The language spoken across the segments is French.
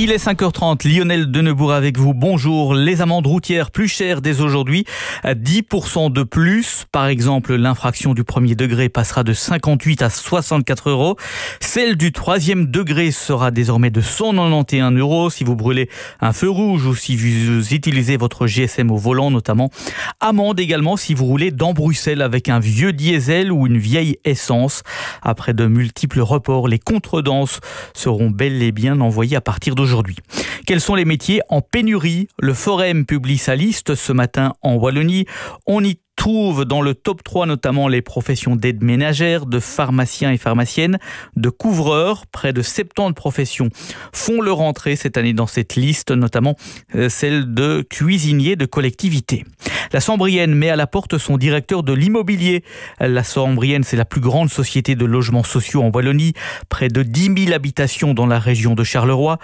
Il est 5h30, Lionel Denebourg avec vous. Bonjour. Les amendes routières plus chères dès aujourd'hui, 10% de plus. Par exemple, l'infraction du premier degré passera de 58 à 64 €. Celle du troisième degré sera désormais de 191 € si vous brûlez un feu rouge ou si vous utilisez votre GSM au volant notamment. Amende également si vous roulez dans Bruxelles avec un vieux diesel ou une vieille essence. Après de multiples reports, les contredanses seront bel et bien envoyées à partir d'aujourd'hui. Quels sont les métiers en pénurie ? Le Forum publie sa liste ce matin en Wallonie. On y trouve dans le top 3 notamment les professions d'aide ménagère, de pharmaciens et pharmaciennes, de couvreurs. Près de 70 professions font leur entrée cette année dans cette liste, notamment celle de cuisiniers de collectivité. La Sambrienne met à la porte son directeur de l'immobilier. La Sambrienne, c'est la plus grande société de logements sociaux en Wallonie. Près de 10 000 habitations dans la région de Charleroi,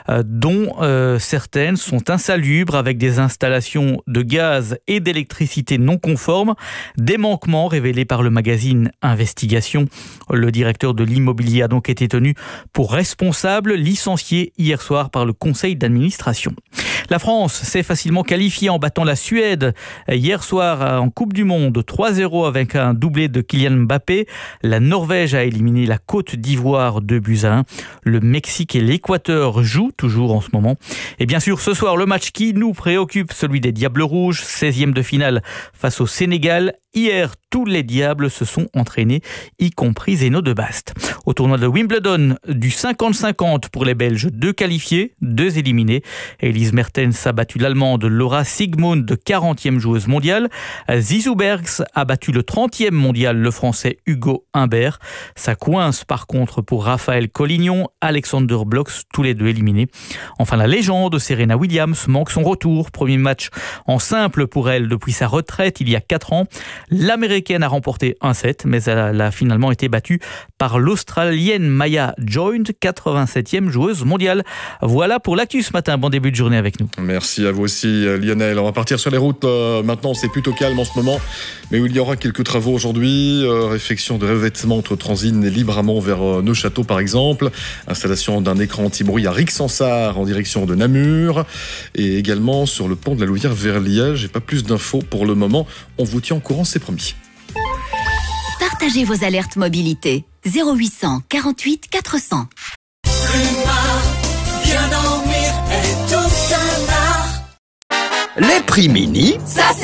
dont certaines sont insalubres avec des installations de gaz et d'électricité non conformes. Des manquements révélés par le magazine Investigation. Le directeur de l'immobilier a donc été tenu pour responsable, licencié hier soir par le conseil d'administration. La France s'est facilement qualifiée en battant la Suède hier soir en Coupe du Monde 3-0 avec un doublé de Kylian Mbappé. La Norvège a éliminé la Côte d'Ivoire 2-1. Le Mexique et l'Équateur jouent toujours en ce moment. Et bien sûr, ce soir, le match qui nous préoccupe, celui des Diables Rouges, 16e de finale face au Sénégal. Hier, tous les Diables se sont entraînés, y compris Zeno de Bast. Au tournoi de Wimbledon, du 50-50 pour les Belges, 2 qualifiés, 2 éliminés. Elise Mertens a battu l'Allemande Laura Siegemund, 40e joueuse mondiale. Zizou Bergs a battu le 30e mondial, le Français Hugo Humbert. Ça coince par contre pour Raphaël Collignon, Alexander Blocks, tous les deux éliminés. Enfin, la légende Serena Williams manque son retour. Premier match en simple pour elle depuis sa retraite il y a 4 ans. L'Américaine a remporté un set, mais elle a finalement été battue par l'Australienne Maya Joint, 87e joueuse mondiale. Voilà pour l'actu ce matin. Bon début de journée avec nous. Merci à vous aussi Lionel. On va partir sur les routes. Maintenant, c'est plutôt calme en ce moment, mais il y aura quelques travaux aujourd'hui. Réfection de revêtement entre Transine et Libramont vers Neufchâteau par exemple. Installation d'un écran anti-bruit à Rixensart en direction de Namur. Et également sur le pont de la Louvière vers Liège. J'ai pas plus d'infos pour le moment. On vous tient au courant, c'est promis. Partagez vos alertes mobilité. 0800 48 400. Les prix mini, Ça